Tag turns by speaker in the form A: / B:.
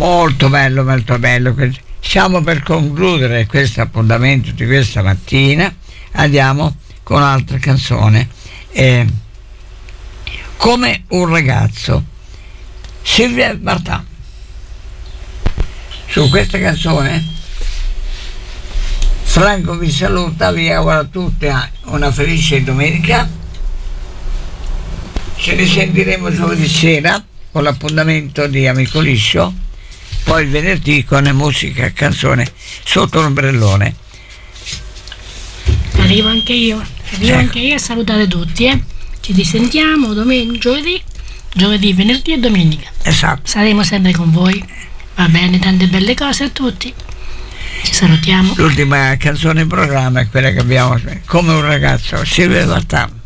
A: molto bello. Siamo per concludere questo appuntamento di questa mattina. Andiamo con un'altra canzone, Come un ragazzo, Silvia Martà. Su questa canzone Franco vi saluta, vi auguro a tutti una felice domenica. Ci risentiremo giovedì sera con l'appuntamento di Amico Liscio, poi il venerdì con musica e canzone sotto l'ombrellone.
B: Arrivo anche io a salutare tutti, ci risentiamo giovedì, venerdì e domenica.
A: Esatto.
B: Saremo sempre con voi, va bene, tante belle cose a tutti, ci salutiamo.
A: L'ultima canzone in programma è quella che abbiamo, Come un ragazzo, Silvia Martà.